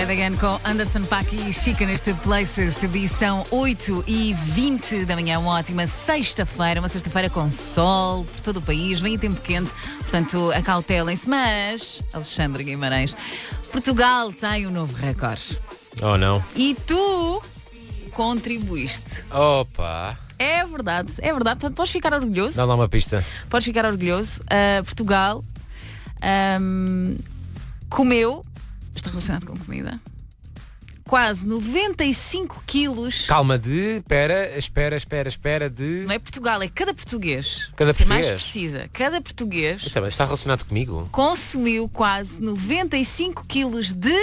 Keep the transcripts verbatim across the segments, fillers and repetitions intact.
Red Again com Anderson Paak e Chica neste Places. São oito e vinte da manhã, uma ótima sexta-feira, uma sexta-feira com sol por todo o país, vem em tempo quente, portanto acautelem-se. Mas, Alexandre Guimarães, Portugal tem um novo recorde. Oh não. E tu contribuíste. Opa! É verdade, é verdade. Portanto, podes ficar orgulhoso. Dá lá uma pista. Podes ficar orgulhoso. Uh, Portugal um, comeu, está relacionado com comida, quase noventa e cinco quilos. Calma de, espera, espera, espera, espera de... Não é Portugal, é cada português. Cada Ser português? mais precisa. Cada português Então, mas está relacionado comigo? consumiu quase noventa e cinco quilos de...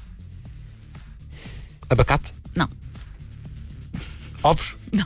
Abacate? Não. Ovos? Não.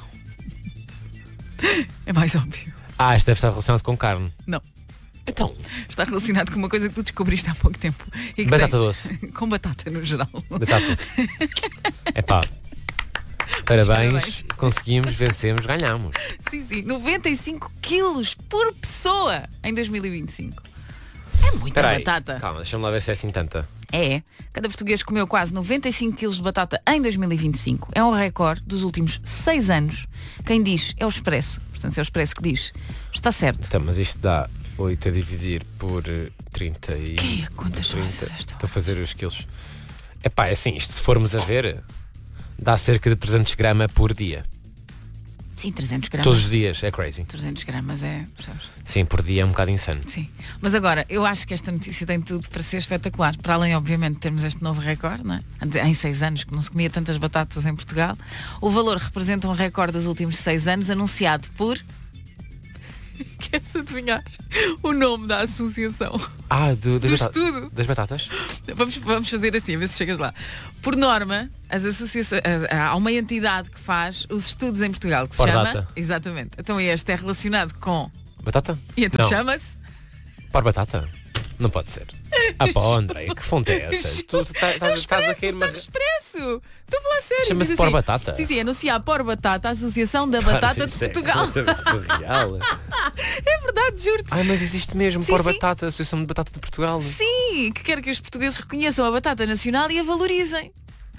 É mais óbvio. Ah, isto deve estar relacionado com carne. Não. Então, Está relacionado com uma coisa que tu descobriste há pouco tempo. E que batata tem- doce. Com batata no geral. Batata. Epá. Parabéns, Parabéns. conseguimos, vencemos, ganhamos. Sim, sim. noventa e cinco quilos por pessoa em dois mil e vinte e cinco. É muita Espera aí, batata. calma, deixa-me lá ver se é assim tanta. É. Cada português comeu quase noventa e cinco quilos de batata em dois mil e vinte e cinco. É um recorde dos últimos seis anos. Quem diz é o Expresso. Portanto, é o Expresso que diz. Está certo. Então, mas isto dá oito a dividir por eh, trinta e... Que é? Quantas trinta. são essas? Estou a fazer os quilos. Epá, é assim, isto se formos a ver, dá cerca de trezentos gramas por dia. Sim, trezentos gramas. Todos os dias, é crazy. trezentos gramas é, percebes? Sim, por dia é um bocado insano. Sim. Mas agora, eu acho que esta notícia tem tudo para ser espetacular. Para além, obviamente, de termos este novo recorde, não é? Em seis anos que não se comia tantas batatas em Portugal. O valor representa um recorde dos últimos seis anos, anunciado por... Queres adivinhar o nome da associação? Ah, do, das, Do batata- estudo. das batatas? Vamos, vamos fazer assim, a ver se chegas lá. Por norma, as associações, há uma entidade que faz os estudos em Portugal, que se Por chama... data. Exatamente. Então este é relacionado com... Batata? E então Não. chama-se... Por batata? Não pode ser. Ah pá, André, que fonte é essa? Tu tu tá- É o estás estás a Expresso, cair uma... está no Expresso. Estou a falar sério. Chama-se Diz Por assim, Batata? Sim, sim, anuncia a Por Batata, a Associação da Batata de Isso é Portugal. completamente surreal. É verdade, juro-te. Ai, mas existe mesmo Sim, Por sim. Batata, a Associação de Batata de Portugal. Sim, que quer que os portugueses reconheçam a batata nacional e a valorizem.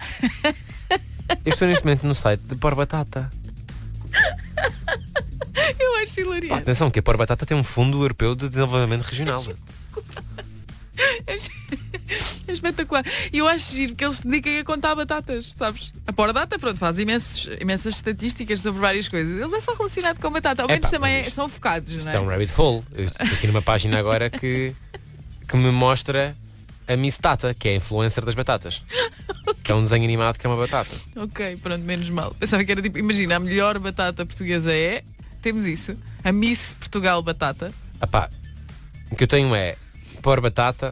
Eu estou neste momento no site de Por Batata. Eu acho Pá, hilariante. atenção, que a Por Batata tem um Fundo Europeu de Desenvolvimento Regional. É espetacular. E eu acho giro que eles se dediquem a contar batatas, sabes? A Por Data, pronto, faz imensos, imensas estatísticas sobre várias coisas. Eles é só relacionado com batata. Ao menos Epá, também mas isto- são focados, Isto não é é? um rabbit hole. Eu estou aqui numa página agora que, que me mostra a Miss Tata, que é a influencer das batatas. Que é um desenho animado que é uma batata. Ok, pronto, menos mal. Pensava que era tipo, imagina, a melhor batata portuguesa é, temos isso, a Miss Portugal Batata. Epá, o que eu tenho é Por Batata.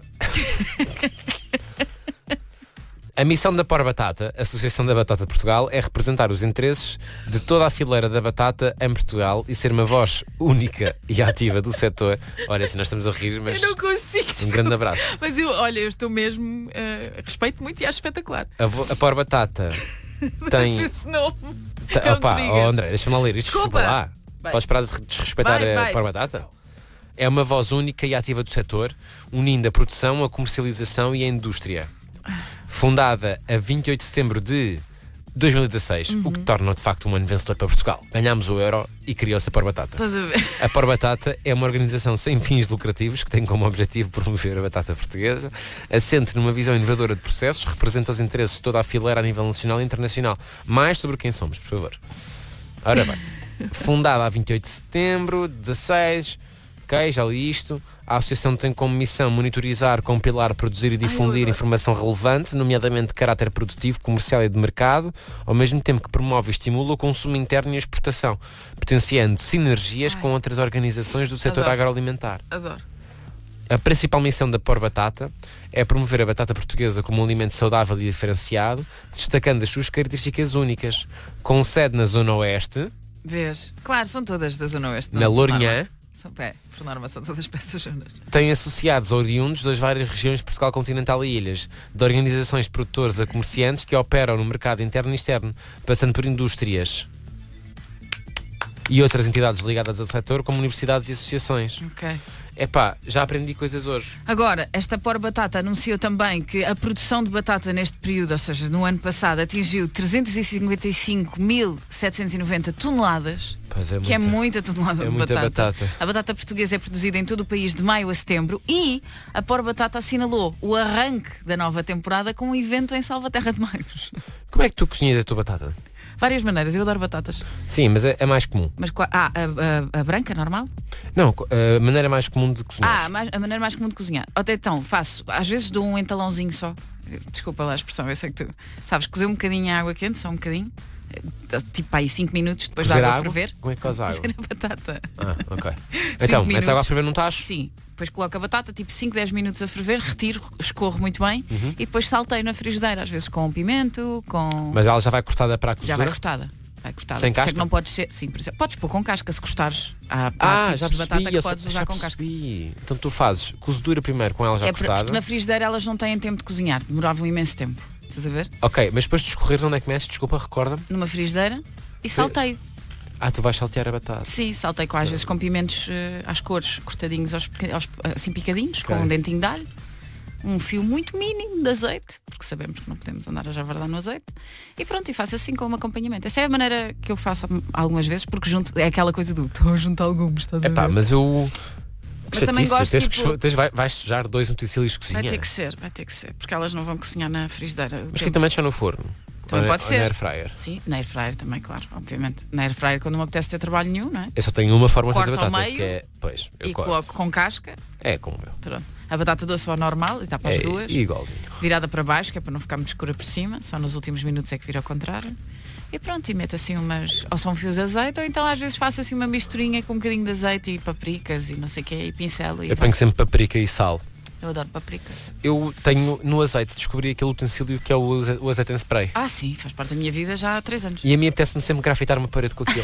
A missão da Por Batata, Associação da Batata de Portugal, é representar os interesses de toda a fileira da batata em Portugal e ser uma voz única e ativa do setor. Olha, se nós estamos a rir, mas Eu não consigo. um desculpa. grande abraço. Mas eu, olha, eu estou mesmo, eh, respeito muito e acho espetacular. A, vo- a Por Batata tem... Esse nome Ta- é um Opa, trigger. oh André, deixa-me lá ler isto. Desculpa. Desculpa lá. Vai. Podes parar de desrespeitar Vai, a vai. Por Batata? É uma voz única e ativa do setor, unindo a produção, a comercialização e a indústria. Fundada a vinte e oito de setembro de dois mil e dezasseis, Uhum. o que torna de facto um ano vencedor para Portugal. Ganhámos o euro e criou-se a Por Batata. Estás a ver? A Por Batata é uma organização sem fins lucrativos que tem como objetivo promover a batata portuguesa, assente numa visão inovadora de processos, representa os interesses de toda a fileira a nível nacional e internacional. Mais sobre quem somos, por favor. Ora bem, fundada a vinte e oito de setembro de dezasseis, ok, já li isto. A associação tem como missão monitorizar, compilar, produzir e difundir adoro. informação relevante, nomeadamente de caráter produtivo, comercial e de mercado, ao mesmo tempo que promove e estimula o consumo interno e a exportação, potenciando sinergias Ai. com outras organizações do setor Adoro. agroalimentar. Adoro. A principal missão da Por Batata é promover a batata portuguesa como um alimento saudável e diferenciado, destacando as suas características únicas, com sede na Zona Oeste, Vês? Claro, são todas da Zona Oeste. na não? Por Lourinhã. norma. São, é, por norma são todas peças juntas. Tem associados oriundos das várias regiões de Portugal continental e ilhas, de organizações de produtores a comerciantes que operam no mercado interno e externo, passando por indústrias e outras entidades ligadas ao setor, como universidades e associações. Ok. Epá, já aprendi coisas hoje. Agora, esta Por Batata anunciou também que a produção de batata neste período, ou seja, no ano passado, atingiu trezentos e cinquenta e cinco mil setecentos e noventa toneladas, é que é muita tonelada é de muita batata. batata. A batata portuguesa é produzida em todo o país de maio a setembro e a Por Batata assinalou o arranque da nova temporada com um evento em Salvaterra de Magros. Como é que tu cozinhas a tua batata? Várias maneiras, eu adoro batatas. Sim, mas é, é mais comum. Mas qual- ah, a, a- a branca, normal? Não, a maneira mais comum de cozinhar. Ah, a mais- a maneira mais comum de cozinhar. Até então, faço, às vezes dou um entalãozinho só. Desculpa lá a expressão, eu sei que tu sabes, cozer um bocadinho a água quente, só um bocadinho. Tipo aí cinco minutos depois Cozer da a água a água? ferver. Como é que coze a água? Cozer a batata. Ah, ok. Então, metes minutos. água a ferver num tacho? Sim. Depois coloco a batata, tipo cinco, dez minutos a ferver, retiro, escorro muito bem Uhum. e depois salteio na frigideira, às vezes com pimento, com. Mas ela já vai cortada para a Já cozedura? vai cortada. Vai cortada. Sem Por isso é casca? que não podes ser. Sim, por exemplo, podes pôr com casca se gostares. Há, há Ah, tipos já de percebi. batata que eu podes só- usar já com casca. percebi. Então tu fazes cozedura primeiro com ela já É por- cortada. porque na frigideira elas não têm tempo de cozinhar, demorava um imenso tempo. Estás a ver? Ok, mas depois de escorreres onde é que metes? Desculpa, recorda-me. Numa frigideira e salteio. Ah, tu vais saltear a batata. Sim, saltei com às vezes com pimentos eh, às cores, cortadinhos aos, peca- aos- assim picadinhos, com Ok. um dentinho de alho, um fio muito mínimo de azeite, porque sabemos que não podemos andar a javardar no azeite, e pronto, e faço assim com um acompanhamento. Essa é a maneira que eu faço algumas vezes, porque junto, é aquela coisa do estou a juntar alguns, estás a ver? Epá, mas eu... Mas também Chatice, gosto, tens que tipo- su- tens- vai, vais sujar dois utensílios de cozinha. Vai ter que ser, vai ter que ser, porque elas não vão cozinhar na frigideira. Mas que também deixa no forno. Também Ou na- pode ou ser. na air fryer. Sim, na air fryer também, claro, obviamente. Na air fryer quando não me apetece ter trabalho nenhum, não é? Eu só tenho uma forma de fazer Corto ao batata, meio que é... Pois, eu E corto. coloco com casca, É como eu. pronto. A batata doce ou normal, e está para as É duas. igualzinho. Virada para baixo, que é para não ficar muito escura por cima, só nos últimos minutos é que vira ao contrário. E pronto, e meto assim umas, ou são fios de azeite, ou então às vezes faço assim uma misturinha com um bocadinho de azeite e papricas e não sei o que, e pincelo. E Eu ponho sempre paprika e sal. eu adoro paprika. Eu tenho no azeite, descobri aquele utensílio que é o aze- o azeite em spray. Ah sim, faz parte da minha vida já há três anos. E a mim apetece-me sempre grafitar uma parede com aquilo.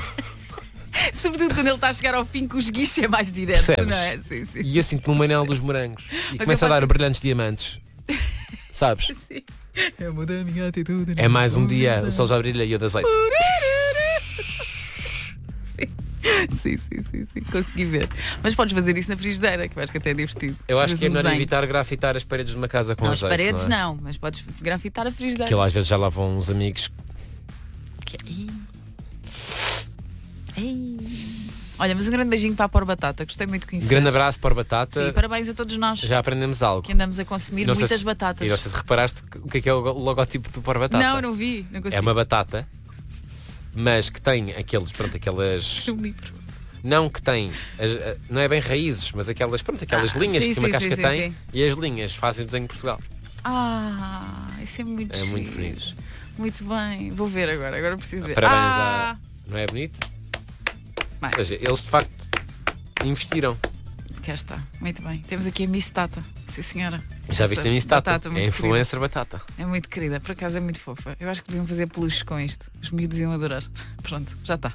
Sobretudo quando ele está a chegar ao fim, que os guichos é mais direto, Percebes? não é? Sim, sim. E eu sinto-me um anel dos morangos. E Mas começa eu a dar faço- brilhantes diamantes. Sabes? Sim. Eu mudo a minha atitude. É mais um dia, o sol já brilha e eu de azeite. Sim, sim, sim, sim, consegui ver. Mas podes fazer isso na frigideira, que eu acho que até é divertido. Eu acho Fazes que é um melhor desenho. evitar grafitar as paredes de uma casa com Não, as azeite. paredes não, é? não, mas podes grafitar a frigideira. Aquilo às vezes já lá vão uns amigos. Que- Ih. Ei. Olha, mas um grande beijinho para a Por Batata, gostei muito de conhecer. Grande abraço para a batata. Sim, parabéns a todos nós Já aprendemos algo. que andamos a consumir Não sei muitas se- batatas. E não sei se reparaste que- o que é que é o logotipo do Por Batata. Não, não vi, não consigo. É uma batata, mas que tem aqueles, pronto, aquelas... Um livro. Não que tem, as- a- não é bem raízes, mas aquelas, pronto, aquelas Ah, linhas sim, que uma sim, casca sim, tem sim. e as linhas fazem o desenho de Portugal. Ah, isso é muito É muito giro. bonito. Muito bem, vou ver agora, agora preciso ver. Parabéns ah, a... Não é bonito? Bem. Ou seja, eles de facto investiram. Cá está, muito bem. Temos aqui a Miss Tata, sim senhora. Já Esta viste a Miss Tata? batata muito É influencer batata. querida. É muito querida, por acaso é muito fofa. Eu acho que deviam fazer peluches com isto. Os miúdos iam adorar. Pronto, já está.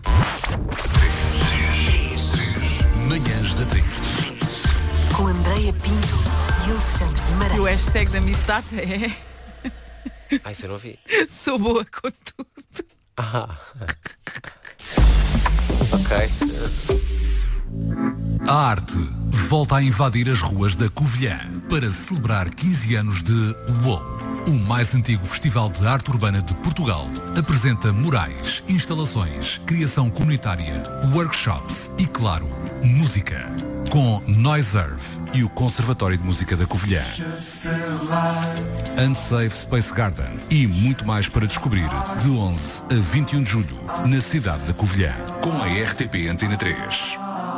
Manhãs da três. Com Andreia Pinto e Alexandre E o Guimarães. hashtag da Miss Tata é Ai, isso eu não vi. sou boa com tudo. Ah. Ok. A arte volta a invadir as ruas da Covilhã para celebrar quinze anos de UOL. O mais antigo festival de arte urbana de Portugal apresenta murais, instalações, criação comunitária, workshops e, claro, música. Com Noiserve e o Conservatório de Música da Covilhã. Unsafe Space Garden e muito mais para descobrir de onze a vinte e um de julho na cidade da Covilhã. Com a R T P Antena três.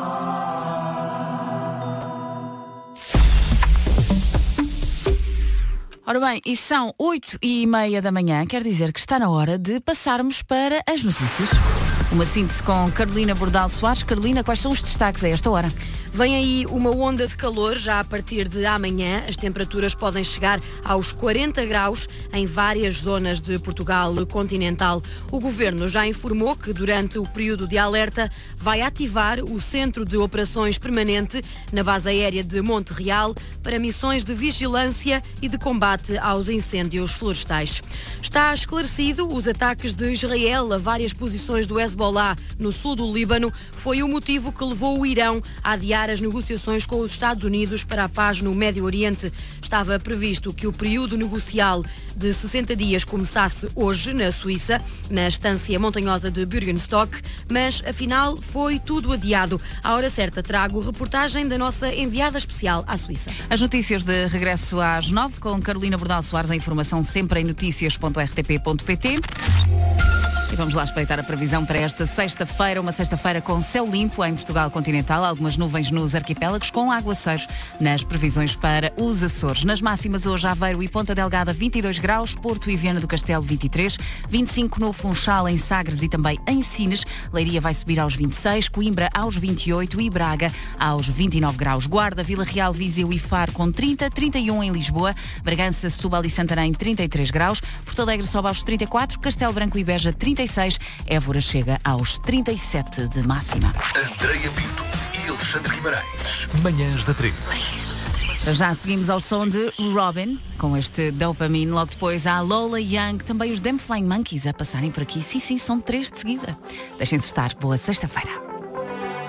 Ora bem, e são oito e meia da manhã, quer dizer que está na hora de passarmos para as notícias. Uma síntese com Carolina Bordal Soares. Carolina, quais são os destaques a esta hora? Vem aí uma onda de calor já a partir de amanhã. As temperaturas podem chegar aos quarenta graus em várias zonas de Portugal continental. O Governo já informou que durante o período de alerta vai ativar o Centro de Operações Permanente na base aérea de Monte Real para missões de vigilância e de combate aos incêndios florestais. Está esclarecido os ataques de Israel a várias posições do Hezbollah no sul do Líbano foi o motivo que levou o Irão a adiar iniciar as negociações com os Estados Unidos para a paz no Médio Oriente. Estava previsto que o período negocial de sessenta dias começasse hoje na Suíça, na estância montanhosa de Bürgenstock, mas afinal foi tudo adiado. À hora certa trago reportagem da nossa enviada especial à Suíça. As notícias de regresso às nove com Carolina Bordal Soares, a informação sempre em notícias ponto r t p ponto p t. E vamos lá espreitar a previsão para esta sexta-feira, uma sexta-feira com céu limpo em Portugal continental, algumas nuvens nos arquipélagos com aguaceiros nas previsões para os Açores. Nas máximas hoje, Aveiro e Ponta Delgada vinte e dois graus, Porto e Viana do Castelo vinte e três, vinte e cinco no Funchal, em Sagres e também em Sines, Leiria vai subir aos vinte e seis, Coimbra aos vinte e oito e Braga aos vinte e nove graus. Guarda, Vila Real, Viseu e Faro com trinta, trinta e um em Lisboa, Bragança, Setúbal e Santarém trinta e três graus, Porto Alegre sobe aos trinta e quatro, Castelo Branco e Beja trinta e seis, Évora chega aos trinta e sete de máxima. Andreia Pinto e Alexandre Guimarães. Manhãs da três. Já seguimos ao som de Robin, com este Dopamine. Logo depois há Lola Young, também os Damn Flying Monkeys a passarem por aqui. Sim, sim, são três de seguida. Deixem-se estar. Boa sexta-feira.